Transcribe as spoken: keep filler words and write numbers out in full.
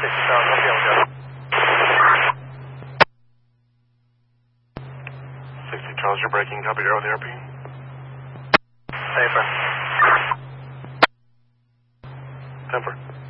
sixty Charles, I'll be able to go. sixty Charles, you're breaking. Copy, you're on the airplane. Paper. Temper.